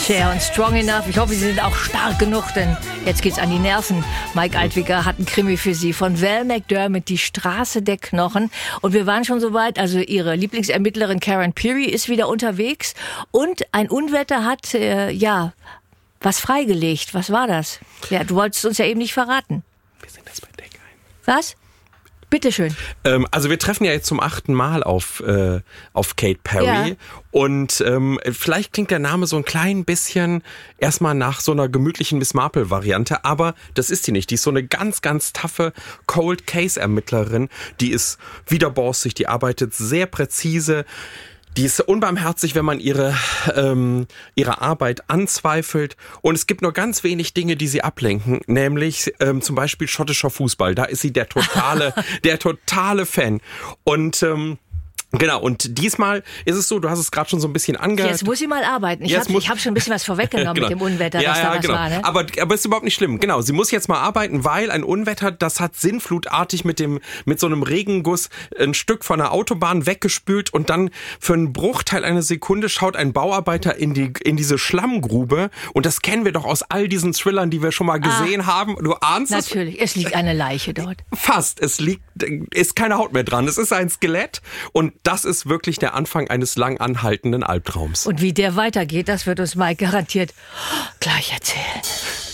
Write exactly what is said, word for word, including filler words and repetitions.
Cher und Strong Enough. Ich hoffe, Sie sind auch stark genug, denn jetzt geht's an die Nerven. Mike Altwicker hat einen Krimi für Sie von Val McDermid, Die Straße der Knochen. Und wir waren schon so weit, also Ihre Lieblingsermittlerin Karen Pirie ist wieder unterwegs. Und ein Unwetter hat, äh, ja, was freigelegt. Was war das? Ja, du wolltest uns ja eben nicht verraten. Wir sind das bei Deck ein. Was? Bitteschön. Ähm, also wir treffen ja jetzt zum achten Mal auf, äh, auf Kate Perry. Ja. Und ähm, vielleicht klingt der Name so ein klein bisschen erstmal nach so einer gemütlichen Miss Marple-Variante, aber das ist sie nicht. Die ist so eine ganz, ganz taffe Cold-Case-Ermittlerin. Die ist widerborstig, die arbeitet sehr präzise. Die ist unbarmherzig, wenn man ihre, ähm, ihre Arbeit anzweifelt. Und es gibt nur ganz wenig Dinge, die sie ablenken. Nämlich ähm, zum Beispiel schottischer Fußball. Da ist sie der totale, der totale Fan. Und ähm, genau, und diesmal ist es so, du hast es gerade schon so ein bisschen angehört. Jetzt muss sie mal arbeiten. Ich habe hab schon ein bisschen was vorweggenommen genau. mit dem Unwetter, ja, dass ja, da was genau. war. Ne? Aber, aber ist überhaupt nicht schlimm. Genau, sie muss jetzt mal arbeiten, weil ein Unwetter, das hat sinnflutartig mit dem mit so einem Regenguss ein Stück von der Autobahn weggespült und dann für einen Bruchteil einer Sekunde schaut ein Bauarbeiter in die in diese Schlammgrube. Und das kennen wir doch aus all diesen Thrillern, die wir schon mal gesehen ah, haben. Du ahnst es? Natürlich, es liegt eine Leiche dort. Fast, es liegt, ist keine Haut mehr dran. Es ist ein Skelett und das ist wirklich der Anfang eines lang anhaltenden Albtraums. Und wie der weitergeht, das wird uns Mike garantiert gleich erzählen.